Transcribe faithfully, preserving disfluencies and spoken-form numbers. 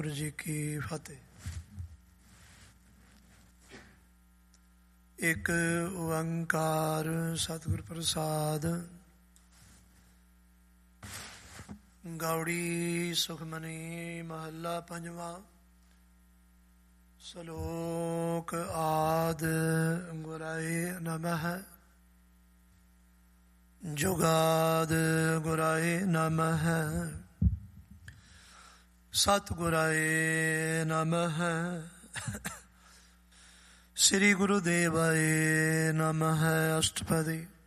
ਵਾਹਿਗੁਰੂ ਜੀ ਕੀ ਫਤਿਹ। ਇੱਕ ਓੰਕਾਰ ਸਤਿਗੁਰ ਪ੍ਰਸਾਦ। ਗੌੜੀ ਸੁਖਮਨੀ ਮਹੱਲਾ ਪੰਜਵਾਂ। ਸ਼ਲੋਕ ਆਦਿ ਗੁਰਾਏ ਨਮః, ਜੁਗਾਦਿ ਗੁਰਾਏ ਨਮঃ, ਸਤਿਗੁਰਾਏ ਨਮః, ਸ੍ਰੀ ਗੁਰੂਦੇਵਾਏ ਨਮঃ। ਅਸ਼ਟਪਦੀ।